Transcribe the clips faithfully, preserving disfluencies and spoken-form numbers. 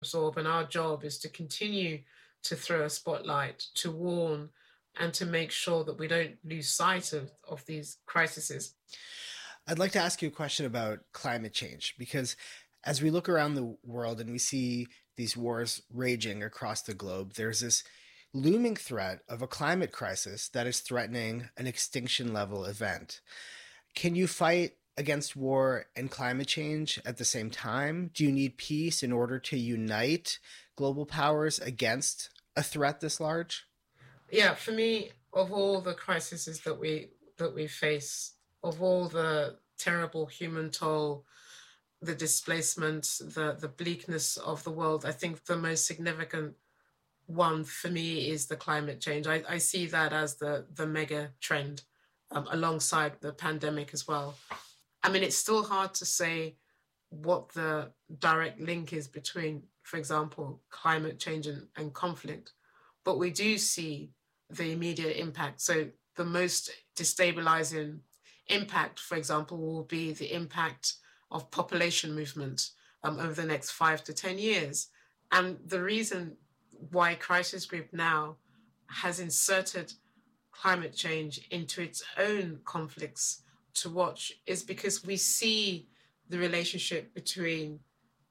absorb, and our job is to continue to throw a spotlight, to warn, and to make sure that we don't lose sight of, of these crises. I'd like to ask you a question about climate change, because as we look around the world and we see these wars raging across the globe, there's this looming threat of a climate crisis that is threatening an extinction level event. Can you fight against war and climate change at the same time? Do you need peace in order to unite global powers against a threat this large? Yeah, for me, of all the crises that we that we face, of all the terrible human toll, the displacement, the the bleakness of the world, I think the most significant one for me is the climate change. I, I see that as the the mega trend, um, alongside the pandemic as well. I mean, it's still hard to say what the direct link is between, for example, climate change and, and conflict, but we do see the immediate impact. So the most destabilizing impact, for example, will be the impact of population movement um, over the next five to ten years. And the reason why Crisis Group now has inserted climate change into its own conflicts to watch is because we see the relationship between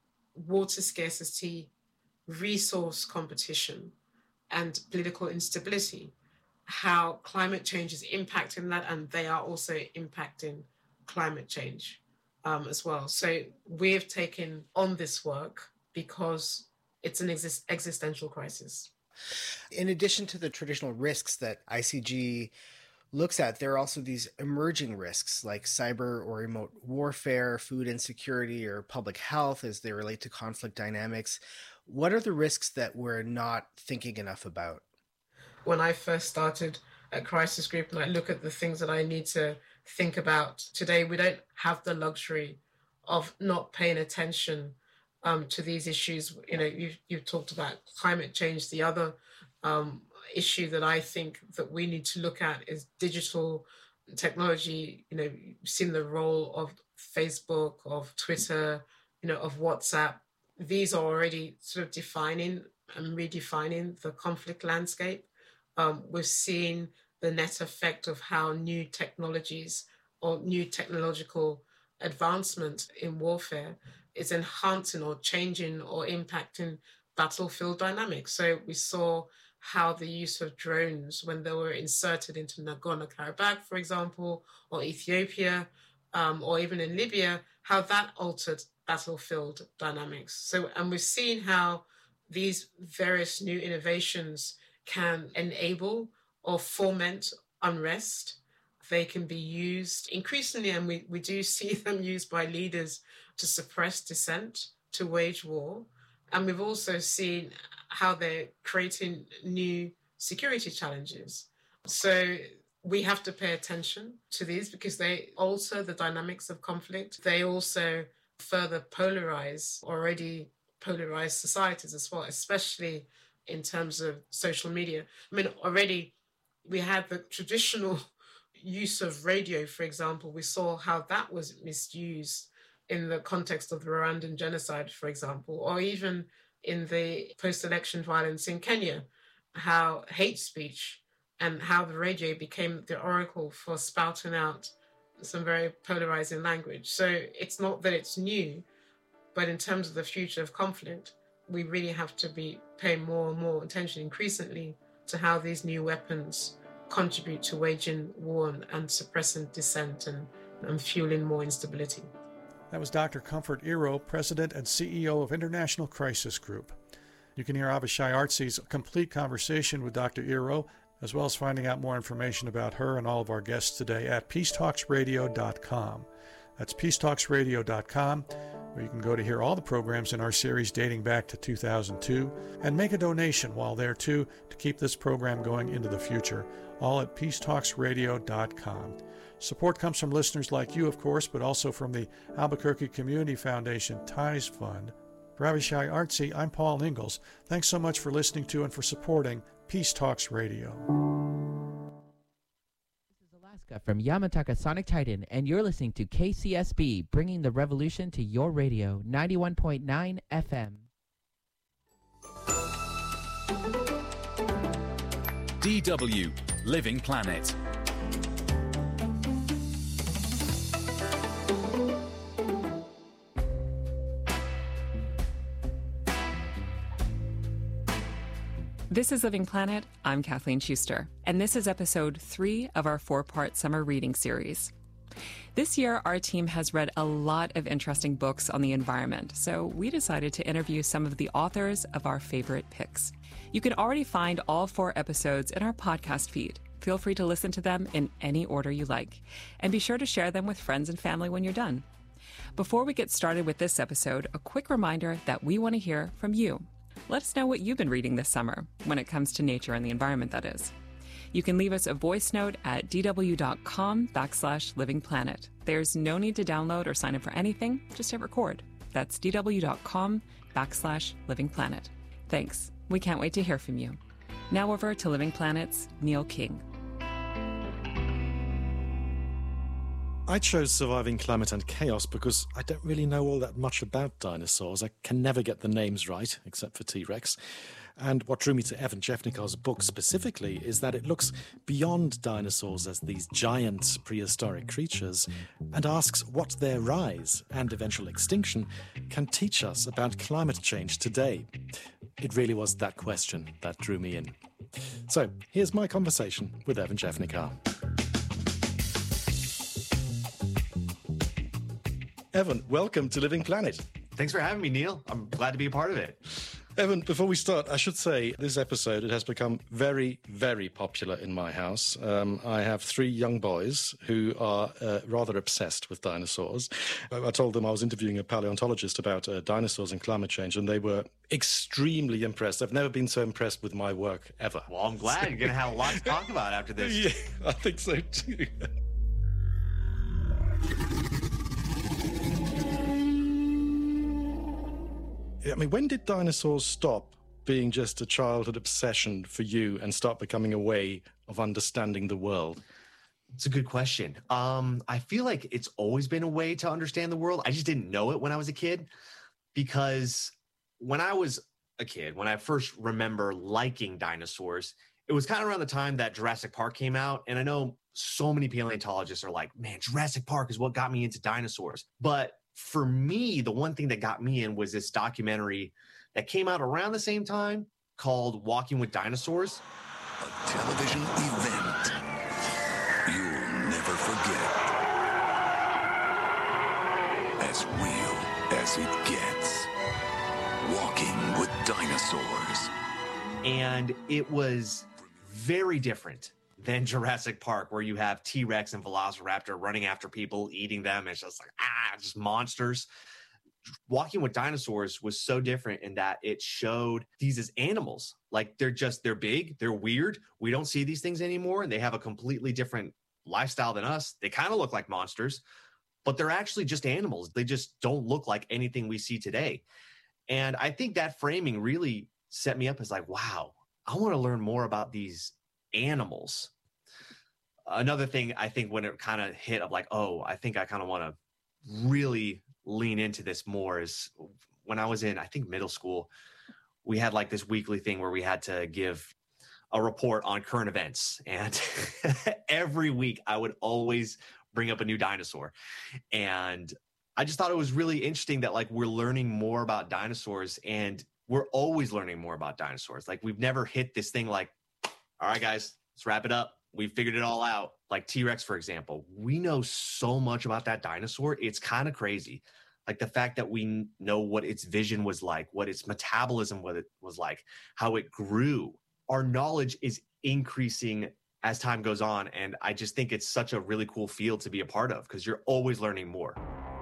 water scarcity, resource competition, and political instability, how climate change is impacting that, and they are also impacting climate change um, as well. So we've taken on this work because it's an exist- existential crisis. In addition to the traditional risks that I C G looks at, there are also these emerging risks like cyber or remote warfare, food insecurity, or public health as they relate to conflict dynamics. What are the risks that we're not thinking enough about? When I first started at Crisis Group and I look at the things that I need to think about today, we don't have the luxury of not paying attention um, to these issues. You know, you've, you've talked about climate change. The other um, issue that I think that we need to look at is digital technology. You know, you've seen the role of Facebook, of Twitter, you know, of WhatsApp. These are already sort of defining and redefining the conflict landscape. Um, we've seen the net effect of how new technologies or new technological advancement in warfare is enhancing or changing or impacting battlefield dynamics. So we saw how the use of drones, when they were inserted into Nagorno-Karabakh, for example, or Ethiopia, um, or even in Libya, how that altered battlefield dynamics. So, and we've seen how these various new innovations can enable or foment unrest. They can be used increasingly, and we, we do see them used by leaders to suppress dissent, to wage war. And we've also seen how they're creating new security challenges. So we have to pay attention to these because they alter the dynamics of conflict. They also further polarize already polarized societies as well, especially in terms of social media. I mean, already we had the traditional use of radio, for example. We saw how that was misused in the context of the Rwandan genocide, for example, or even in the post-election violence in Kenya, how hate speech and how the radio became the oracle for spouting out some very polarizing language. So it's not that it's new, but in terms of the future of conflict, we really have to be paying more and more attention increasingly to how these new weapons contribute to waging war and suppressing dissent and, and fueling more instability. That was Doctor Comfort Iro, President and C E O of International Crisis Group. You can hear Avishai Artsi's complete conversation with Doctor Iro, as well as finding out more information about her and all of our guests today at peace talks radio dot com. That's peace talks radio dot com, where you can go to hear all the programs in our series dating back to two thousand two, and make a donation while there, too, to keep this program going into the future, all at peace talks radio dot com. Support comes from listeners like you, of course, but also from the Albuquerque Community Foundation Ties Fund. For Avishai Artsi, I'm Paul Ingalls. Thanks so much for listening to and for supporting Peace Talks Radio. This is Alaska from Yamataka Sonic Titan, and you're listening to K C S B, bringing the revolution to your radio, ninety-one point nine F M. D W Living Planet. This is Living Planet. I'm Kathleen Schuster, and this is episode three of our four-part summer reading series. This year, our team has read a lot of interesting books on the environment, so we decided to interview some of the authors of our favorite picks. You can already find all four episodes in our podcast feed. Feel free to listen to them in any order you like, and be sure to share them with friends and family when you're done. Before we get started with this episode, a quick reminder that we want to hear from you. Let us know what you've been reading this summer, when it comes to nature and the environment, that is. You can leave us a voice note at dw.com backslash living planet. There's no need to download or sign up for anything, just hit record. That's dw.com backslash living planet. Thanks. We can't wait to hear from you. Now over to Living Planet's Neil King. I chose Surviving Climate and Chaos because I don't really know all that much about dinosaurs. I can never get the names right, except for T-Rex. And what drew me to Evan Jeffnikar's book specifically is that it looks beyond dinosaurs as these giant prehistoric creatures and asks what their rise and eventual extinction can teach us about climate change today. It really was that question that drew me in. So here's my conversation with Evan Jeffnikar. Evan, welcome to Living Planet. Thanks for having me, Neil. I'm glad to be a part of it. Evan, before we start, I should say this episode, it has become very, very popular in my house. Um, I have three young boys who are uh, rather obsessed with dinosaurs. I, I told them I was interviewing a paleontologist about uh, dinosaurs and climate change, and they were extremely impressed. I've never been so impressed with my work ever. Well, I'm glad. You're going to have a lot to talk about after this. Yeah, I think so too. I mean, when did dinosaurs stop being just a childhood obsession for you and start becoming a way of understanding the world? It's a good question. Um, I feel like it's always been a way to understand the world. I just didn't know it when I was a kid, because when I was a kid, when I first remember liking dinosaurs, it was kind of around the time that Jurassic Park came out. And I know so many paleontologists are like, man, Jurassic Park is what got me into dinosaurs. But for me, the one thing that got me in was this documentary that came out around the same time called Walking with Dinosaurs. A television event you'll never forget. As real as it gets. Walking with Dinosaurs. And it was very different than Jurassic Park, where you have T-Rex and Velociraptor running after people, eating them. It's just like, ah, just monsters. Walking with Dinosaurs was so different in that it showed these as animals. Like, they're just, they're big, they're weird. We don't see these things anymore, and they have a completely different lifestyle than us. They kind of look like monsters, but they're actually just animals. They just don't look like anything we see today. And I think that framing really set me up as like, wow, I want to learn more about these animals. Another thing I think when it kind of hit of like, oh, I think I kind of want to really lean into this more is when I was in, I think, middle school, we had like this weekly thing where we had to give a report on current events. And every week I would always bring up a new dinosaur. And I just thought it was really interesting that like we're learning more about dinosaurs, and we're always learning more about dinosaurs. Like, we've never hit this thing like, all right, guys, let's wrap it up. We figured it all out. Like T-Rex, for example, we know so much about that dinosaur. It's kind of crazy. Like the fact that we know what its vision was like, what its metabolism was like, how it grew. Our knowledge is increasing as time goes on. And I just think it's such a really cool field to be a part of, because you're always learning more.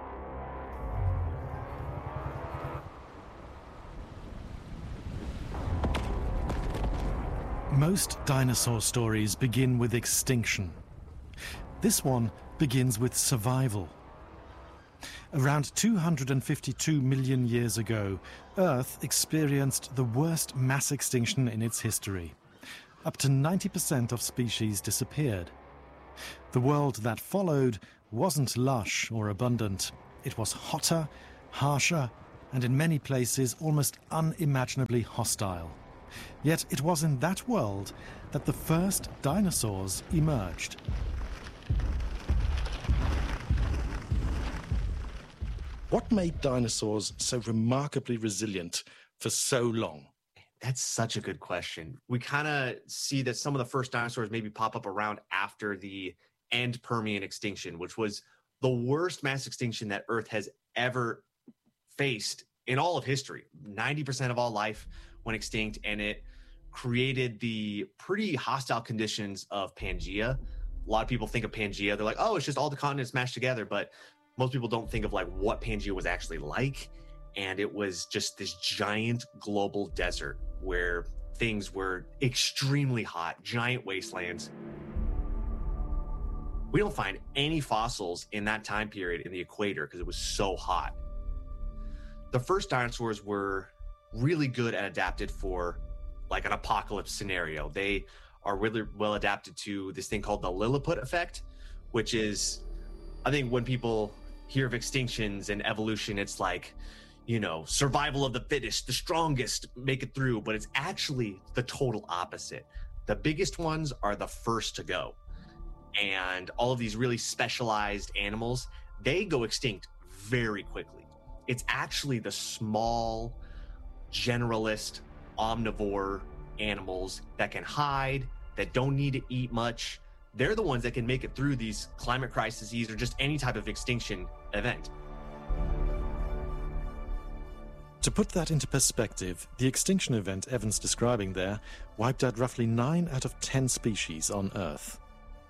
Most dinosaur stories begin with extinction. This one begins with survival. Around two hundred fifty-two million years ago, Earth experienced the worst mass extinction in its history. Up to ninety percent of species disappeared. The world that followed wasn't lush or abundant. It was hotter, harsher, and in many places almost unimaginably hostile. Yet it was in that world that the first dinosaurs emerged. What made dinosaurs so remarkably resilient for so long? That's such a good question. We kind of see that some of the first dinosaurs maybe pop up around after the end Permian extinction, which was the worst mass extinction that Earth has ever faced in all of history. ninety percent of all life went extinct, and it created the pretty hostile conditions of Pangea. A lot of people think of Pangea, they're like, oh, it's just all the continents mashed together, but most people don't think of like what Pangea was actually like. And it was just this giant global desert where things were extremely hot, giant wastelands. We don't find any fossils in that time period in the equator because it was so hot. The first dinosaurs were really good and adapted for like an apocalypse scenario. They are really well adapted to this thing called the Lilliput effect, which is, I think when people hear of extinctions and evolution, it's like, you know, survival of the fittest, the strongest make it through, but it's actually the total opposite. The biggest ones are the first to go. And all of these really specialized animals, they go extinct very quickly. It's actually the small, generalist, omnivore animals that can hide, that don't need to eat much. They're the ones that can make it through these climate crises or just any type of extinction event. To put that into perspective, the extinction event Evan's describing there wiped out roughly nine out of ten species on Earth.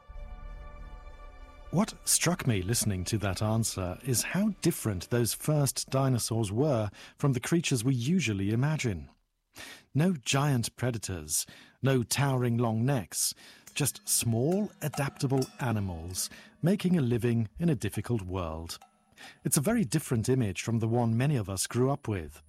What struck me listening to that answer is how different those first dinosaurs were from the creatures we usually imagine. No giant predators, no towering long necks, just small, adaptable animals making a living in a difficult world. It's a very different image from the one many of us grew up with.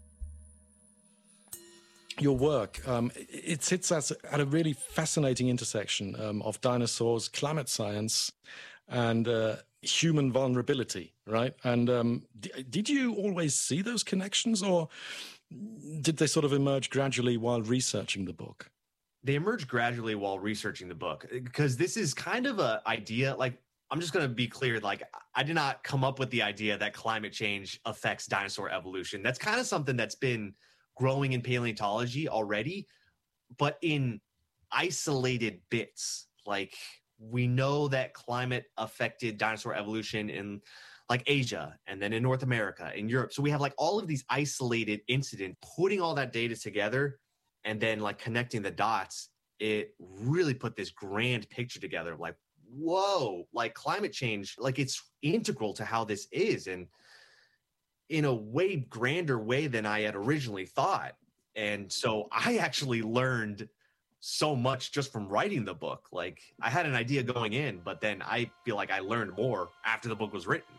Your work, um, it sits at a really fascinating intersection um, of dinosaurs, climate science, and uh, human vulnerability, right? And um, d- did you always see those connections, or did they sort of emerge gradually while researching the book? They emerged gradually while researching the book, because this is kind of an idea, like, I'm just going to be clear, like, I did not come up with the idea that climate change affects dinosaur evolution. That's kind of something that's been growing in paleontology already, but in isolated bits. Like, we know that climate affected dinosaur evolution in like Asia, and then in North America, in Europe. So we have like all of these isolated incidents. Putting all that data together and then like connecting the dots, it really put this grand picture together of like, whoa, like climate change, like it's integral to how this is, and in a way grander way than I had originally thought. And so I actually learned so much just from writing the book. Like, I had an idea going in, but then I feel like I learned more after the book was written.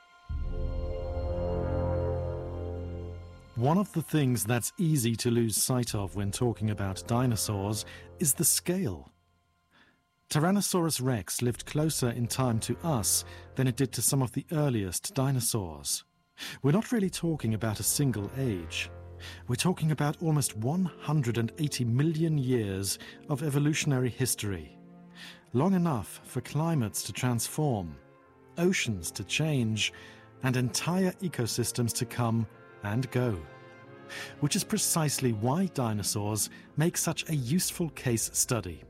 One of the things that's easy to lose sight of when talking about dinosaurs is the scale. Tyrannosaurus rex lived closer in time to us than it did to some of the earliest dinosaurs. We're not really talking about a single age. We're talking about almost one hundred eighty million years of evolutionary history. Long enough for climates to transform, oceans to change, and entire ecosystems to come and go. Which is precisely why dinosaurs make such a useful case study.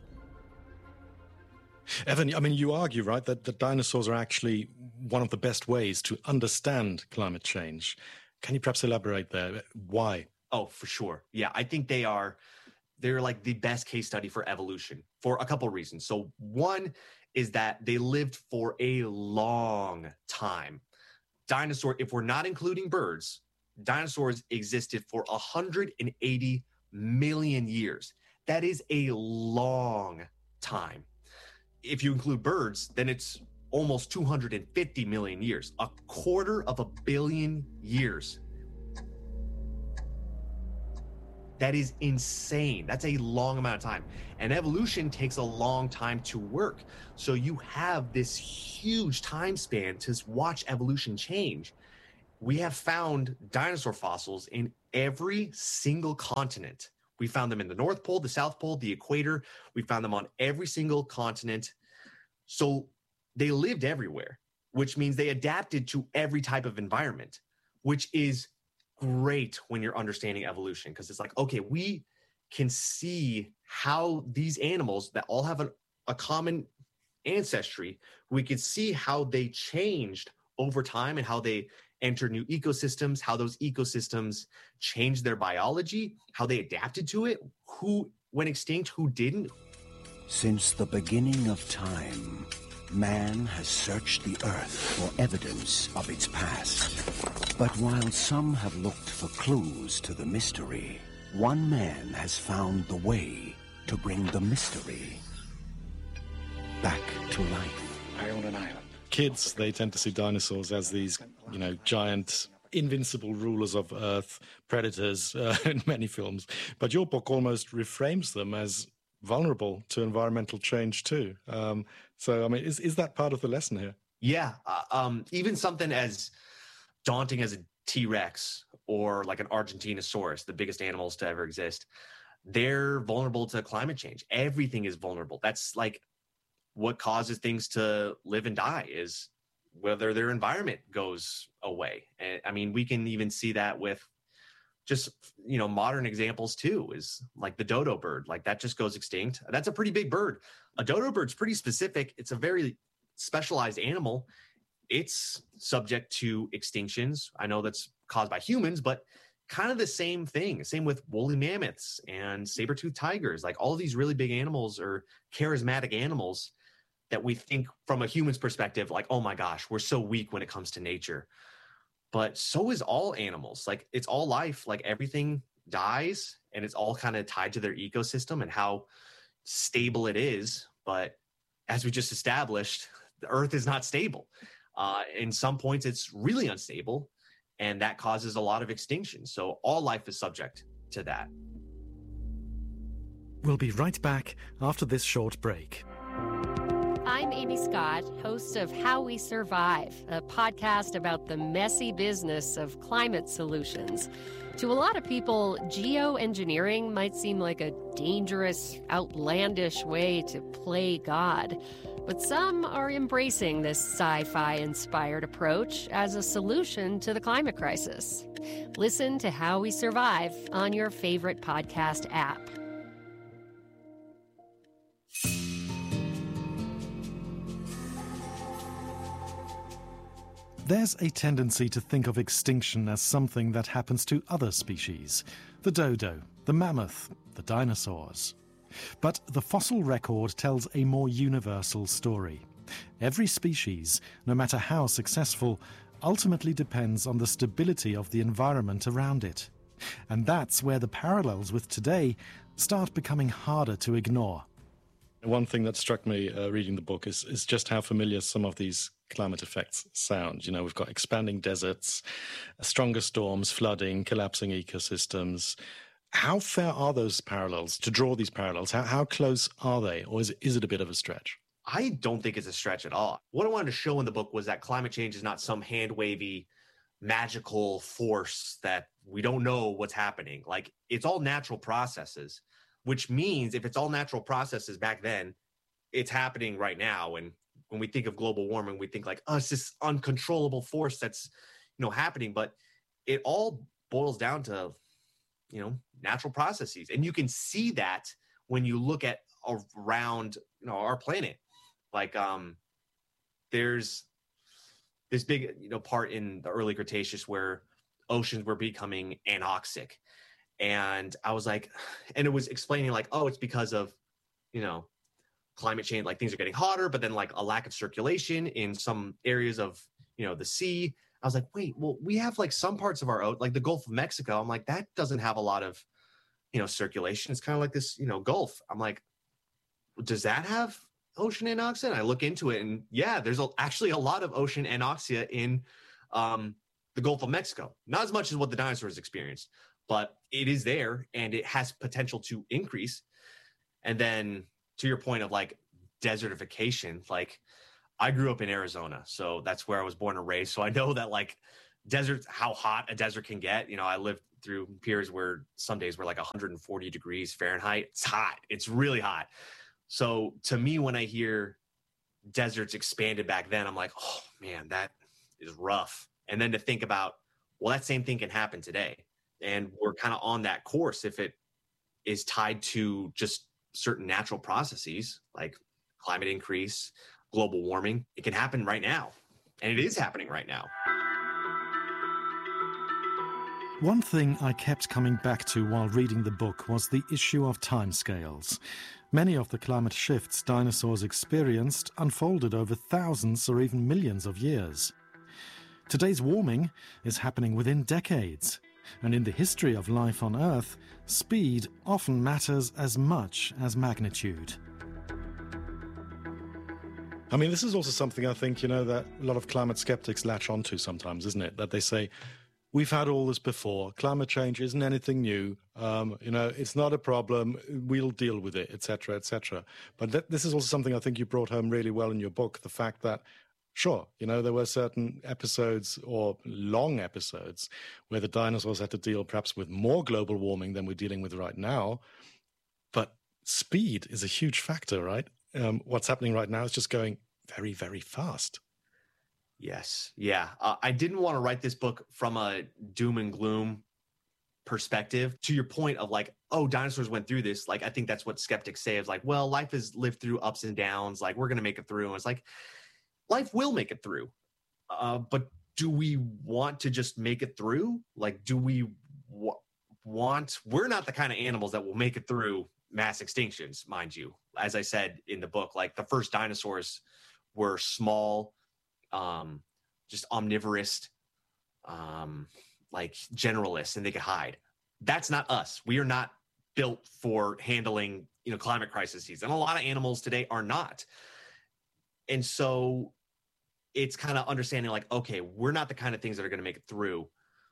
Evan, I mean, you argue, right, that the dinosaurs are actually one of the best ways to understand climate change. Can you perhaps elaborate there? Why? Oh, for sure. Yeah, I think they are, they're like the best case study for evolution for a couple of reasons. So one is that they lived for a long time. Dinosaur, if we're not including birds, dinosaurs existed for one hundred eighty million years. That is a long time. If you include birds, then it's almost two hundred fifty million years, a quarter of a billion years. That is insane. That's a long amount of time. And evolution takes a long time to work. So you have this huge time span to watch evolution change. We have found dinosaur fossils in every single continent. We found them in the North Pole, the South Pole, the equator. We found them on every single continent. So they lived everywhere, which means they adapted to every type of environment, which is great when you're understanding evolution, because it's like, okay, we can see how these animals that all have a, a common ancestry, we can see how they changed over time and how they enter new ecosystems, how those ecosystems changed their biology, how they adapted to it, who went extinct, who didn't. Since the beginning of time, man has searched the earth for evidence of its past. But while some have looked for clues to the mystery, one man has found the way to bring the mystery back to life. I own an island. Kids, they tend to see dinosaurs as these, you know, giant, invincible rulers of Earth, predators uh, in many films. But your book almost reframes them as vulnerable to environmental change too. Um, so, I mean, is, is that part of the lesson here? Yeah. Uh, um, even something as daunting as a T-Rex or like an Argentinosaurus, the biggest animals to ever exist, they're vulnerable to climate change. Everything is vulnerable. That's like what causes things to live and die, is whether their environment goes away. And I mean, we can even see that with just, you know, modern examples too, is like the dodo bird, like that just goes extinct. That's a pretty big bird. A dodo bird's pretty specific. It's a very specialized animal. It's subject to extinctions. I know that's caused by humans, but kind of the same thing. Same with woolly mammoths and saber-toothed tigers. Like all of these really big animals are charismatic animals that we think from a human's perspective, like, oh my gosh, we're so weak when it comes to nature. But so is all animals. Like it's all life. Like everything dies and it's all kind of tied to their ecosystem and how stable it is. But as we just established, the Earth is not stable. Uh, in some points, it's really unstable, and that causes a lot of extinction. So all life is subject to that. We'll be right back after this short break. I'm Amy Scott, host of How We Survive, a podcast about the messy business of climate solutions. To a lot of people, geoengineering might seem like a dangerous, outlandish way to play God. But some are embracing this sci-fi inspired approach as a solution to the climate crisis. Listen to How We Survive on your favorite podcast app. There's a tendency to think of extinction as something that happens to other species. The dodo, the mammoth, the dinosaurs. But the fossil record tells a more universal story. Every species, no matter how successful, ultimately depends on the stability of the environment around it. And that's where the parallels with today start becoming harder to ignore. One thing that struck me uh, reading the book is, is just how familiar some of these climate effects sound. You know, we've got expanding deserts, stronger storms, flooding, collapsing ecosystems. How fair are those parallels, to draw these parallels? How, how close are they, or is it, is it a bit of a stretch? I don't think it's a stretch at all. What I wanted to show in the book was that climate change is not some hand-wavy, magical force that we don't know what's happening. Like, it's all natural processes, which means if it's all natural processes back then, it's happening right now. And when we think of global warming, we think like, oh, it's this uncontrollable force that's, you know, happening. But it all boils down to, you know, natural processes. And you can see that when you look at around, you know, our planet. Like, um, there's this big, you know, part in the early Cretaceous where oceans were becoming anoxic. And I was like, and it was explaining like, oh, it's because of, you know, climate change, like things are getting hotter, but then like a lack of circulation in some areas of, you know, the sea. I was like, wait, well, we have like some parts of our, like the Gulf of Mexico. I'm like, that doesn't have a lot of, you know, circulation. It's kind of like this, you know, Gulf. I'm like, does that have ocean anoxia? And I look into it and yeah, there's a, actually a lot of ocean anoxia in um, the Gulf of Mexico. Not as much as what the dinosaurs experienced, but it is there and it has potential to increase. And then to your point of like desertification, like I grew up in Arizona, so that's where I was born and raised. So I know that like deserts, how hot a desert can get. You know, I lived through periods where some days we're like one hundred forty degrees Fahrenheit. It's hot. It's really hot. So to me, when I hear deserts expanded back then, I'm like, oh man, that is rough. And then to think about, well, that same thing can happen today. And we're kind of on that course if it is tied to just certain natural processes like climate increase, global warming. It can happen right now. And it is happening right now. One thing I kept coming back to while reading the book was the issue of timescales. Many of the climate shifts dinosaurs experienced unfolded over thousands or even millions of years. Today's warming is happening within decades, and in the history of life on Earth, speed often matters as much as magnitude. I mean, this is also something I think, you know, that a lot of climate skeptics latch onto sometimes, isn't it? That they say, we've had all this before. Climate change isn't anything new. Um, you know, it's not a problem. We'll deal with it, et cetera, et cetera. But th- this is also something I think you brought home really well in your book, the fact that, sure, you know, there were certain episodes or long episodes where the dinosaurs had to deal perhaps with more global warming than we're dealing with right now. But speed is a huge factor, right? Um, what's happening right now is just going very, very fast. Yes. Yeah. Uh, I didn't want to write this book from a doom and gloom perspective. To your point of like, oh, dinosaurs went through this. Like, I think that's what skeptics say is like, well, life has lived through ups and downs. Like, we're going to make it through. And it's like, life will make it through. Uh, but do we want to just make it through? Like, do we w- want, we're not the kind of animals that will make it through mass extinctions, mind you. As I said in the book, like the first dinosaurs were small, um, just omnivorous, um, like generalists, and they could hide. That's not us. We are not built for handling, you know, climate crises. And a lot of animals today are not. And so it's kind of understanding like, okay, we're not the kind of things that are going to make it through,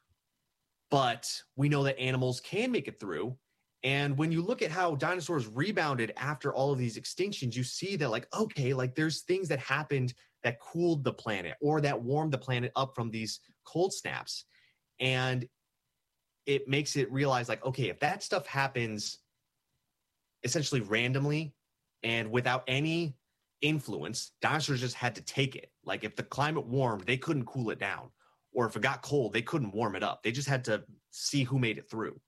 but we know that animals can make it through. And when you look at how dinosaurs rebounded after all of these extinctions, you see that like, okay, like there's things that happened that cooled the planet or that warmed the planet up from these cold snaps. And it makes it realize like, okay, if that stuff happens essentially randomly and without any influence, dinosaurs just had to take it. Like if the climate warmed, they couldn't cool it down. Or if it got cold, they couldn't warm it up. They just had to see who made it through.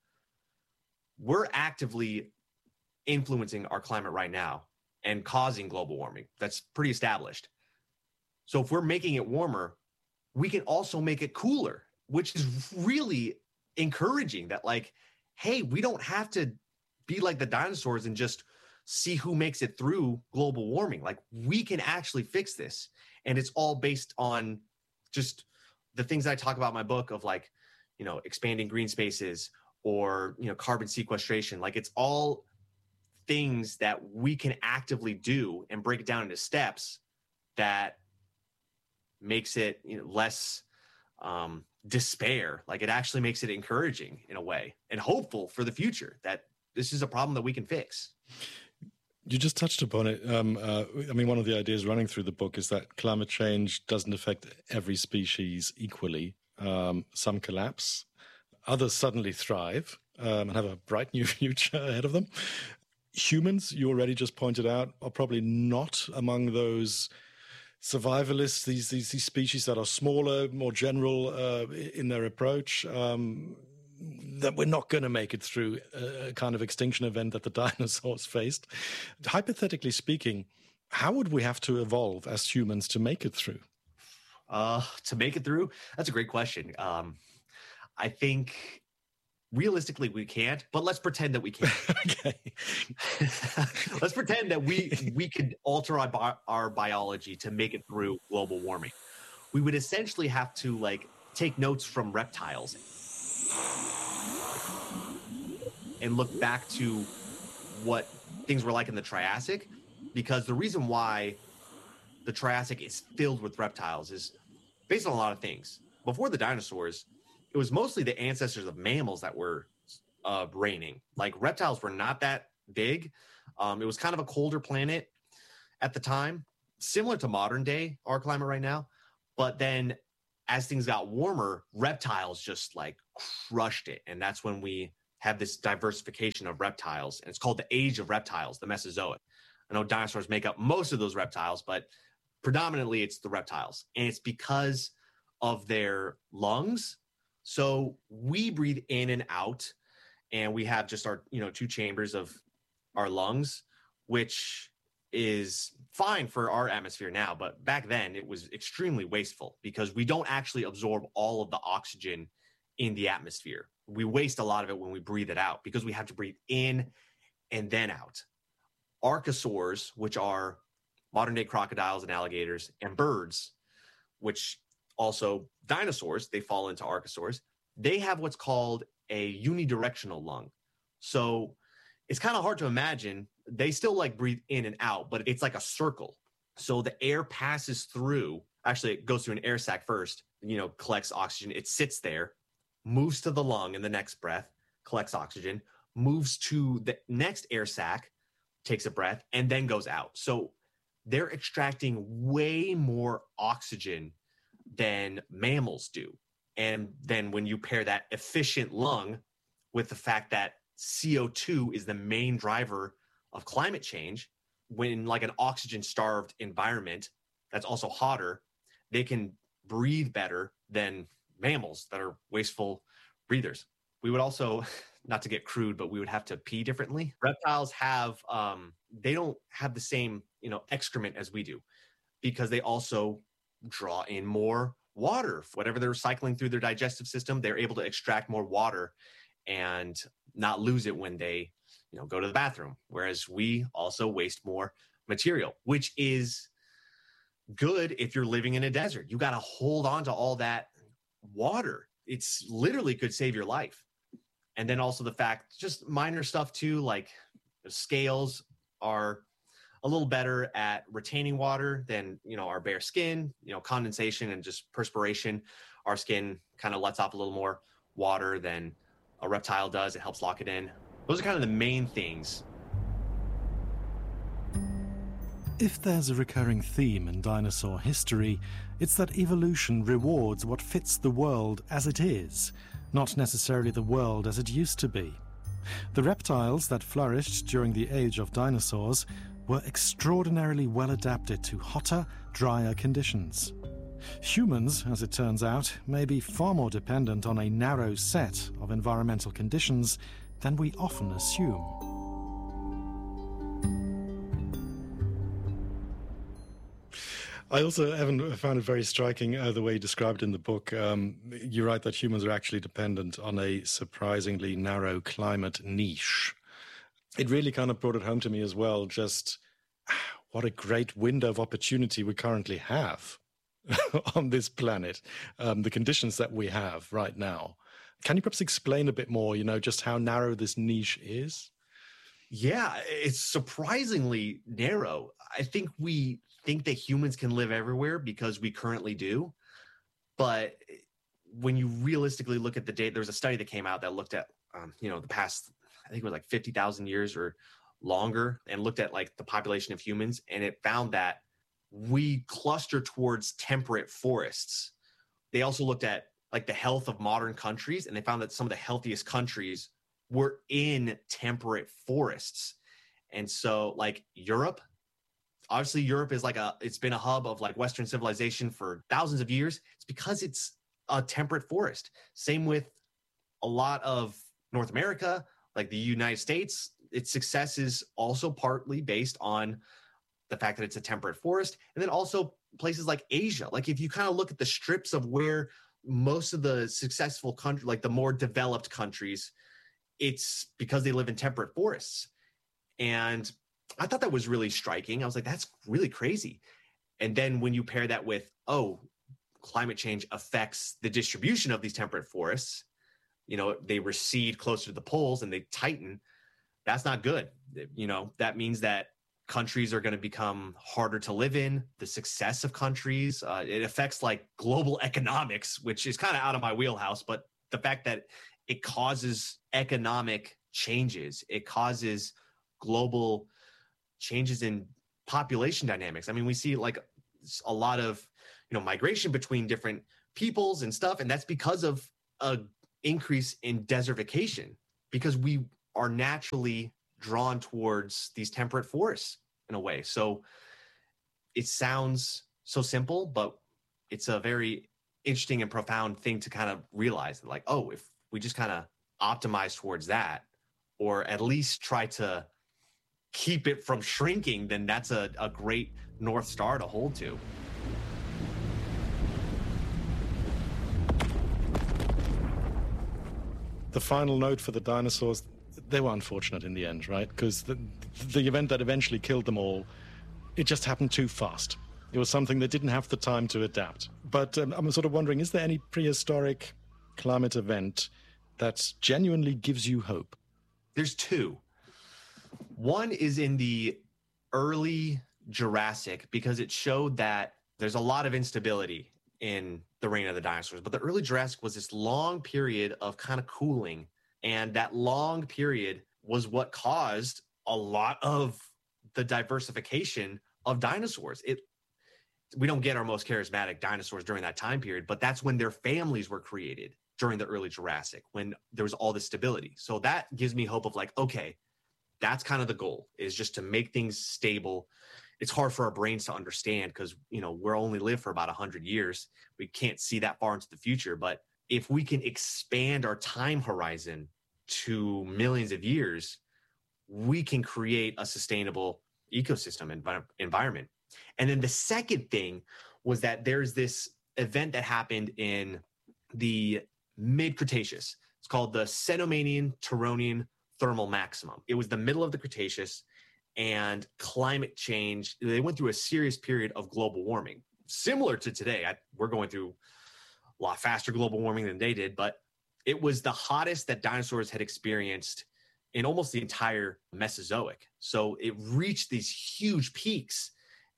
We're actively influencing our climate right now and causing global warming. That's pretty established. So if we're making it warmer, we can also make it cooler, which is really encouraging that like, hey, we don't have to be like the dinosaurs and just see who makes it through global warming. Like we can actually fix this. And it's all based on just the things I talk about in my book of like, you know, expanding green spaces or, you know, carbon sequestration. Like it's all things that we can actively do and break it down into steps that makes it, you know, less um, despair. Like it actually makes it encouraging in a way and hopeful for the future that this is a problem that we can fix. You just touched upon it. Um, uh, I mean, one of the ideas running through the book is that climate change doesn't affect every species equally. Um, some collapse, others suddenly thrive um, and have a bright new future ahead of them. Humans, you already just pointed out, are probably not among those survivalists, these these, these species that are smaller, more general uh, in their approach, um, that we're not going to make it through a kind of extinction event that the dinosaurs faced. Hypothetically speaking, how would we have to evolve as humans to make it through? Uh, to make it through? That's a great question. Um, I think realistically we can't, but let's pretend that we can. Okay. Let's pretend that we we could alter our, bi- our biology to make it through global warming. We would essentially have to like take notes from reptiles and look back to what things were like in the Triassic, because the reason why the Triassic is filled with reptiles is based on a lot of things. Before the dinosaurs, it was mostly the ancestors of mammals that were uh, reigning. Like reptiles were not that big. Um, it was kind of a colder planet at the time, similar to modern day, our climate right now. But then as things got warmer, reptiles just like crushed it. And that's when we have this diversification of reptiles. And it's called the age of reptiles, the Mesozoic. I know dinosaurs make up most of those reptiles, but predominantly it's the reptiles. And it's because of their lungs. So we breathe in and out, and we have just our, you know, two chambers of our lungs, which is fine for our atmosphere now. But back then it was extremely wasteful because we don't actually absorb all of the oxygen in the atmosphere. We waste a lot of it when we breathe it out because we have to breathe in and then out. Archosaurs, which are modern day crocodiles and alligators, and birds, which also dinosaurs, they fall into archosaurs. They have what's called a unidirectional lung. So it's kind of hard to imagine. They still like breathe in and out, but it's like a circle. So the air passes through, actually it goes through an air sac first, you know, collects oxygen. It sits there, moves to the lung in the next breath, collects oxygen, moves to the next air sac, takes a breath, and then goes out. So they're extracting way more oxygen than mammals do. And then when you pair that efficient lung with the fact that C O two is the main driver of climate change, when like an oxygen starved environment that's also hotter, they can breathe better than mammals that are wasteful breathers. We would also, not to get crude, but we would have to pee differently. Reptiles have, um, they don't have the same, you know, excrement as we do because they also draw in more water. Whatever they're cycling through their digestive system, they're able to extract more water and not lose it when they, you know, go to the bathroom. Whereas we also waste more material, which is good if you're living in a desert. You got to hold on to all that water. It's literally could save your life. And then also the fact, just minor stuff too, like scales are a little better at retaining water than, you know, our bare skin, you know, condensation and just perspiration. Our skin kind of lets off a little more water than a reptile does. It helps lock it in. Those are kind of the main things. If there's a recurring theme in dinosaur history, it's that evolution rewards what fits the world as it is, not necessarily the world as it used to be. The reptiles that flourished during the age of dinosaurs were extraordinarily well adapted to hotter, drier conditions. Humans, as it turns out, may be far more dependent on a narrow set of environmental conditions than we often assume. I also, Evan, found it very striking uh, the way you described in the book. Um, you write that humans are actually dependent on a surprisingly narrow climate niche. It really kind of brought it home to me as well, just what a great window of opportunity we currently have on this planet, um, the conditions that we have right now. Can you perhaps explain a bit more, you know, just how narrow this niche is? Yeah, it's surprisingly narrow. I think we think that humans can live everywhere because we currently do. But when you realistically look at the data, there was a study that came out that looked at, um, you know, the past, I think it was like fifty thousand years or longer, and looked at like the population of humans. And it found that we cluster towards temperate forests. They also looked at like the health of modern countries, and they found that some of the healthiest countries were in temperate forests. And so like Europe, obviously Europe is like a, it's been a hub of like Western civilization for thousands of years. It's because it's a temperate forest. Same with a lot of North America, like the United States. Its success is also partly based on the fact that it's a temperate forest. And then also places like Asia. Like if you kind of look at the strips of where most of the successful countries, like the more developed countries, it's because they live in temperate forests. And I thought that was really striking. I was like, that's really crazy. And then when you pair that with, oh, climate change affects the distribution of these temperate forests, you know, they recede closer to the poles and they tighten. That's not good. You know, that means that countries are going to become harder to live in. The success of countries, uh, it affects like global economics, which is kind of out of my wheelhouse. But the fact that it causes economic changes, it causes global changes in population dynamics. I mean, we see like a lot of, you know, migration between different peoples and stuff. And that's because of a increase in desertification, because we are naturally drawn towards these temperate forests in a way. So it sounds so simple, but it's a very interesting and profound thing to kind of realize that, like, oh, if we just kind of optimize towards that, or at least try to keep it from shrinking, then that's a, a great North Star to hold to. The final note for the dinosaurs, they were unfortunate in the end, right? Because the, the event that eventually killed them all, it just happened too fast. It was something that didn't have the time to adapt. But um, I'm sort of wondering, is there any prehistoric climate event that genuinely gives you hope? There's two. One is in the early Jurassic, because it showed that there's a lot of instability in the reign of the dinosaurs. But the early Jurassic was this long period of kind of cooling. And that long period was what caused a lot of the diversification of dinosaurs. It We don't get our most charismatic dinosaurs during that time period, but that's when their families were created during the early Jurassic, when there was all this stability. So that gives me hope of like, okay, that's kind of the goal, is just to make things stable. It's hard for our brains to understand because, you know, we're only live for about one hundred years. We can't see that far into the future. But if we can expand our time horizon to millions of years, we can create a sustainable ecosystem env- environment. And then the second thing was that there's this event that happened in the mid-Cretaceous. It's called the Cenomanian-Turonian thermal maximum. It was the middle of the Cretaceous, and climate change, they went through a serious period of global warming. Similar to today, I, we're going through a lot faster global warming than they did, but it was the hottest that dinosaurs had experienced in almost the entire Mesozoic. So it reached these huge peaks,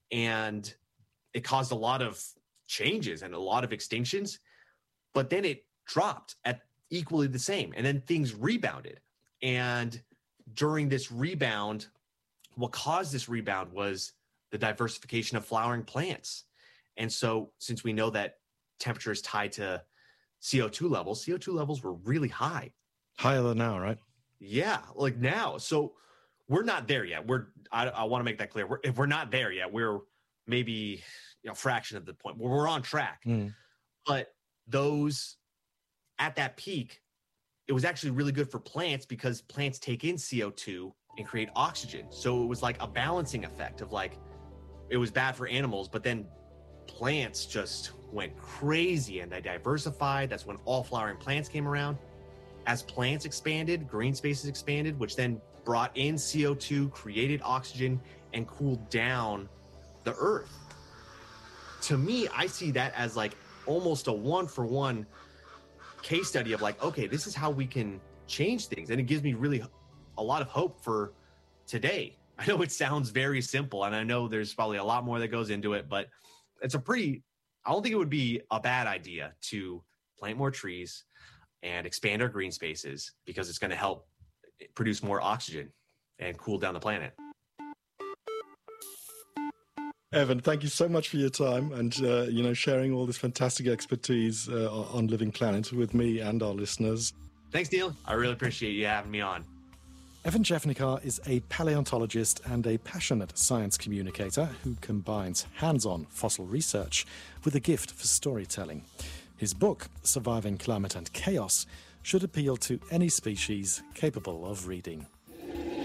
and it caused a lot of changes and a lot of extinctions, but then it dropped at equally the same. And then things rebounded. And during this rebound, what caused this rebound was the diversification of flowering plants. And so since we know that temperature is tied to C O two levels, C O two levels were really high. Higher than now, right? Yeah, like now. So we're not there yet. We're, I, I want to make that clear. We're, if we're not there yet, we're maybe, you know, a fraction of the point. We're on track. Mm. But those at that peak, it was actually really good for plants because plants take in C O two and create oxygen. So it was like a balancing effect of like, it was bad for animals, but then plants just went crazy and they diversified. That's when all flowering plants came around. As plants expanded, green spaces expanded, which then brought in C O two, created oxygen, and cooled down the earth. To me, I see that as like almost a one for one case study of like, okay, this is how we can change things. And it gives me really a lot of hope for today. I know it sounds very simple, and I know there's probably a lot more that goes into it, but it's a pretty, I don't think it would be a bad idea to plant more trees and expand our green spaces, because it's going to help produce more oxygen and cool down the planet. Evan, thank you so much for your time and, uh, you know, sharing all this fantastic expertise uh, on Living Planet with me and our listeners. Thanks, Neil. I really appreciate you having me on. Evan Jeffnikar is a paleontologist and a passionate science communicator who combines hands-on fossil research with a gift for storytelling. His book, Surviving Climate and Chaos, should appeal to any species capable of reading.